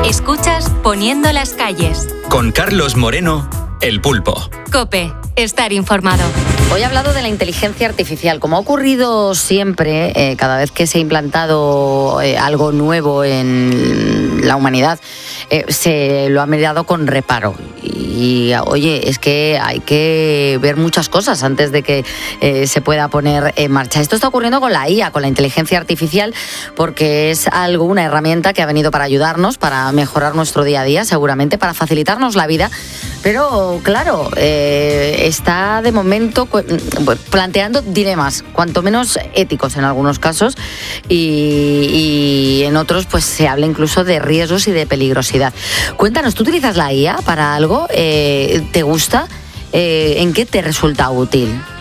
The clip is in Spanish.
Escuchas Poniendo las calles. Con Carlos Moreno, El Pulpo. COPE. Estar informado. Hoy he hablado de la inteligencia artificial. Como ha ocurrido siempre, cada vez que se ha implantado algo nuevo en la humanidad, se lo ha mirado con reparo. Y oye, es que hay que ver muchas cosas antes de que se pueda poner en marcha. Esto está ocurriendo con la IA, con la inteligencia artificial, porque es una herramienta que ha venido para ayudarnos, para mejorar nuestro día a día, seguramente, para facilitarnos la vida. Pero claro, está de momento planteando dilemas, cuanto menos éticos en algunos casos, y en otros pues se habla incluso de riesgos y de peligrosidad. Cuéntanos, ¿tú utilizas la IA para algo? ¿Te gusta? ¿En qué te resulta útil?